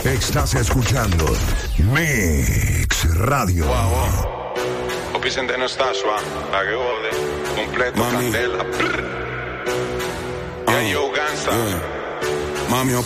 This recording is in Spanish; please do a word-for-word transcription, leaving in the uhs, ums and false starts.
Estás escuchando Mix Radio. Wow, wow. Vicente no está suave, la que jode, completo, Mami. candela. Ah, Yeah, yo, Gansa. yeah. Mami,